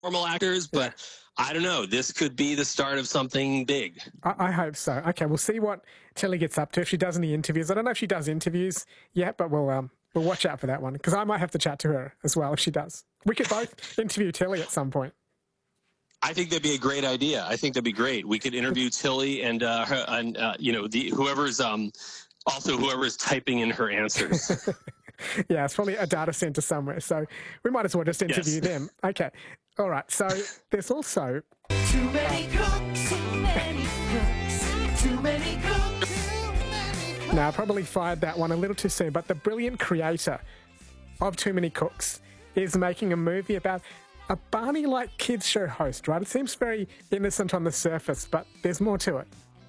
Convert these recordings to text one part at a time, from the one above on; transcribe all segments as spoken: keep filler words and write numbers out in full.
normal actors, but yeah. I don't know. This could be the start of something big. I, I hope so. Okay, we'll see what Tilly gets up to if she does any interviews. I don't know if she does interviews yet, but we'll um, we'll watch out for that one because I might have to chat to her as well if she does. We could both interview Tilly at some point. I think that'd be a great idea. I think that'd be great. We could interview Tilly and uh, her, and uh, you know, the whoever's um, also whoever's typing in her answers. Yeah, it's probably a data center somewhere, so we might as well just interview yes. them. Okay, all right. So there's also too many cooks, too many cooks, too many cooks. Now, I probably fired that one a little too soon, but the brilliant creator of Too Many Cooks is making a movie about a Barney-like kids show host, right? It seems very innocent on the surface, but there's more to it.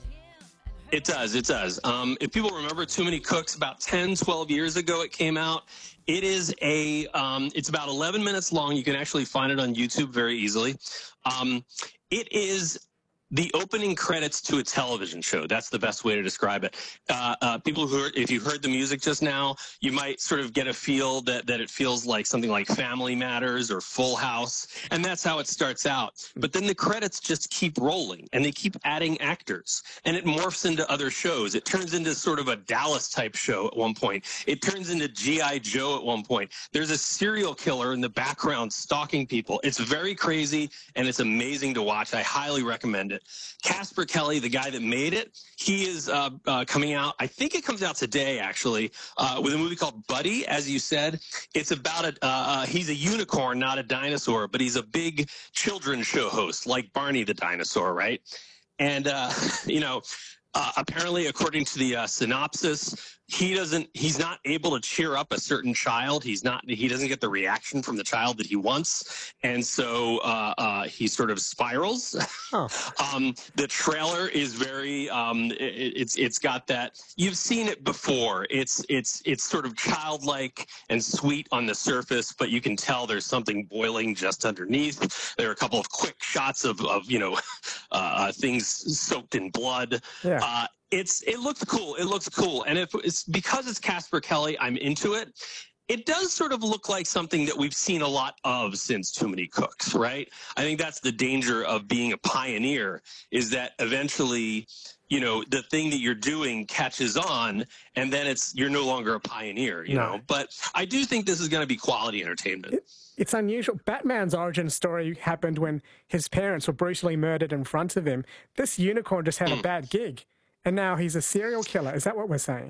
It does, it does. Um, if people remember Too Many Cooks, about ten, twelve years ago it came out. It is a, um, it's about eleven minutes long. You can actually find it on YouTube very easily. Um, it is the opening credits to a television show. That's the best way to describe it. Uh, uh, people who, are, if you heard the music just now, you might sort of get a feel that, that it feels like something like Family Matters or Full House, and that's how it starts out. But then the credits just keep rolling, and they keep adding actors, and it morphs into other shows. It turns into sort of a Dallas-type show at one point. It turns into G I Joe at one point. There's a serial killer in the background stalking people. It's very crazy, and it's amazing to watch. I highly recommend it. Casper Kelly, the guy that made it, he is uh, uh, coming out, I think it comes out today, actually, uh, with a movie called Buddy, as you said. It's about, a, uh, uh, he's a unicorn, not a dinosaur, but he's a big children's show host, like Barney the dinosaur, right? And, uh, you know, uh, apparently, according to the uh, synopsis, he doesn't, he's not able to cheer up a certain child. He's not, he doesn't get the reaction from the child that he wants. And so uh, uh, he sort of spirals. Oh. um, the trailer is very, um, it, it's, it's got that, you've seen it before. It's, it's, it's sort of childlike and sweet on the surface, but you can tell there's something boiling just underneath. There are a couple of quick shots of, of you know, uh, things soaked in blood. Yeah. Uh, It's it looks cool. It looks cool, and if it's because it's Casper Kelly, I'm into it. It does sort of look like something that we've seen a lot of since Too Many Cooks, right? I think that's the danger of being a pioneer, is that eventually, you know, the thing that you're doing catches on, and then it's you're no longer a pioneer, you No. know. But I do think this is going to be quality entertainment. It, it's unusual. Batman's origin story happened when his parents were brutally murdered in front of him. This unicorn just had a bad gig. And now he's a serial killer. Is that what we're saying?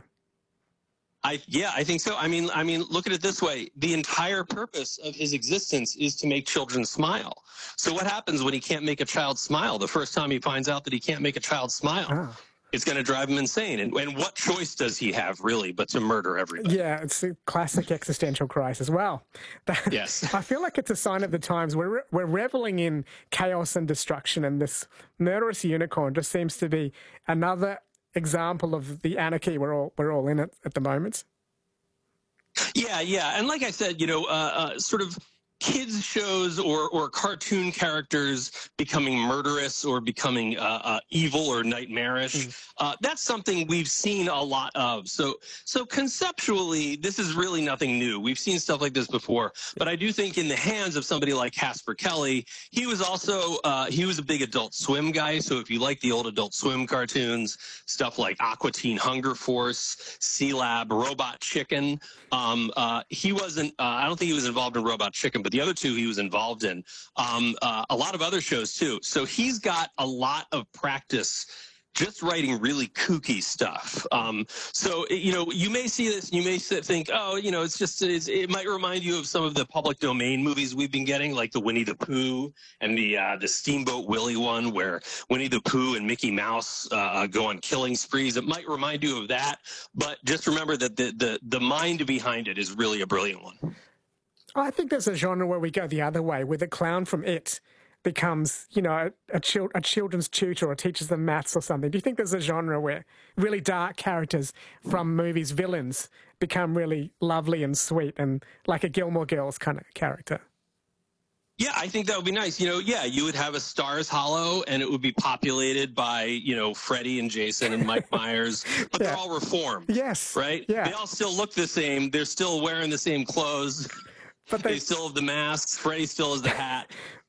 I yeah, I think so. I mean, I mean, look at it this way: the entire purpose of his existence is to make children smile. So what happens when he can't make a child smile? The first time he finds out that he can't make a child smile, Oh. it's going to drive him insane. And, and what choice does he have, really, but to murder everybody? Yeah, it's a classic existential crisis. Well, that, Yes. I feel like it's a sign of the times. We're, re- we're reveling in chaos and destruction, and this murderous unicorn just seems to be another example of the anarchy we're all, we're all in at, at the moment. Yeah, yeah. And like I said, you know, uh, uh, sort of kids shows or, or cartoon characters becoming murderous or becoming uh, uh, evil or nightmarish. Mm. Uh, that's something we've seen a lot of. So, so conceptually, this is really nothing new. We've seen stuff like this before. But I do think in the hands of somebody like Casper Kelly, he was also, uh, he was a big Adult Swim guy. So if you like the old Adult Swim cartoons, stuff like Aqua Teen Hunger Force, C-Lab, Robot Chicken, um, uh, he wasn't, uh, I don't think he was involved in Robot Chicken, but the other two he was involved in, um, uh, a lot of other shows too. So he's got a lot of practice just writing really kooky stuff. Um, so, you know, you may see this, you may think, oh, you know, it's just, it's, it might remind you of some of the public domain movies we've been getting, like the Winnie the Pooh and the uh, the Steamboat Willie one, where Winnie the Pooh and Mickey Mouse uh, go on killing sprees. It might remind you of that, but just remember that the, the, the mind behind it is really a brilliant one. I think there's a genre where we go the other way, where the clown from It becomes, you know, a, a, chil- a children's tutor or teaches them maths or something. Do you think there's a genre where really dark characters from movies, villains, become really lovely and sweet and like a Gilmore Girls kind of character? Yeah, I think that would be nice. You know, yeah, you would have a Stars Hollow, and it would be populated by, you know, Freddy and Jason and Mike Myers, but Yeah. they're all reformed. Yes. Right? Yeah. They all still look the same. They're still wearing the same clothes. But they, They still have the masks. Freddy still has the hat.